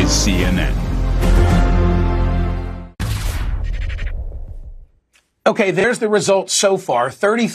is CNN. Okay, there's the results so far,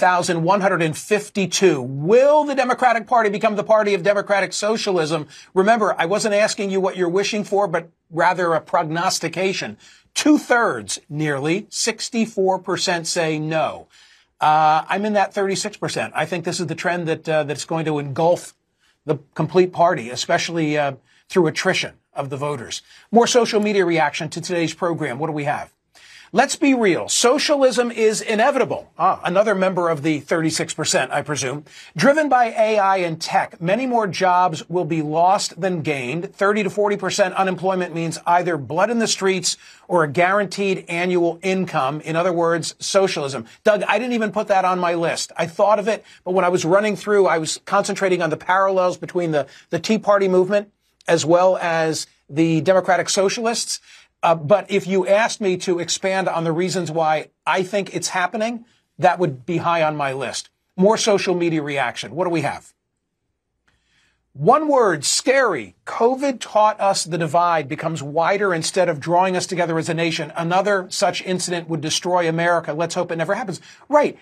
30,152. Will the Democratic Party become the party of democratic socialism? Remember, I wasn't asking you what you're wishing for, but rather a prognostication. 2/3, nearly 64% say no. I'm in that 36%. I think this is the trend that's going to engulf the complete party, especially through attrition of the voters. More social media reaction to today's program. What do we have? Let's be real. Socialism is inevitable. Another member of the 36%, I presume. Driven by AI and tech, many more jobs will be lost than gained. 30 to 40% unemployment means either blood in the streets or a guaranteed annual income. In other words, socialism. Doug, I didn't even put that on my list. I thought of it, but when I was running through, I was concentrating on the parallels between the Tea Party movement as well as the Democratic Socialists. But if you asked me to expand on the reasons why I think it's happening, that would be high on my list. More social media reaction. What do we have? One word, scary. COVID taught us the divide becomes wider instead of drawing us together as a nation. Another such incident would destroy America. Let's hope it never happens. Right.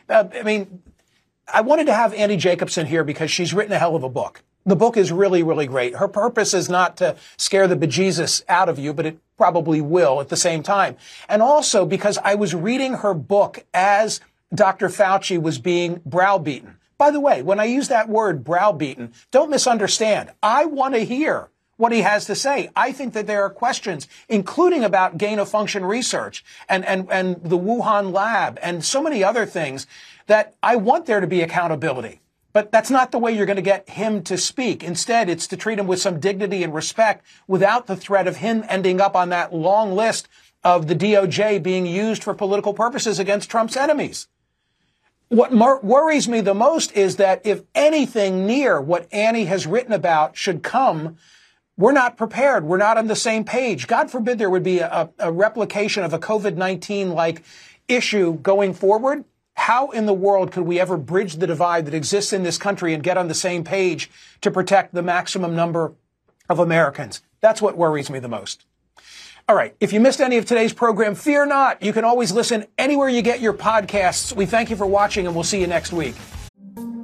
I wanted to have Annie Jacobsen here because she's written a hell of a book. The book is really, really great. Her purpose is not to scare the bejesus out of you, but it probably will at the same time. And also because I was reading her book as Dr. Fauci was being browbeaten. By the way, when I use that word browbeaten, don't misunderstand. I want to hear what he has to say. I think that there are questions, including about gain-of-function research and the Wuhan lab and so many other things that I want there to be accountability. But that's not the way you're going to get him to speak. Instead, it's to treat him with some dignity and respect without the threat of him ending up on that long list of the DOJ being used for political purposes against Trump's enemies. What worries me the most is that if anything near what Annie has written about should come, we're not prepared. We're not on the same page. God forbid there would be a replication of a COVID-19-like issue going forward. How in the world could we ever bridge the divide that exists in this country and get on the same page to protect the maximum number of Americans? That's what worries me the most. All right. If you missed any of today's program, fear not. You can always listen anywhere you get your podcasts. We thank you for watching, and we'll see you next week.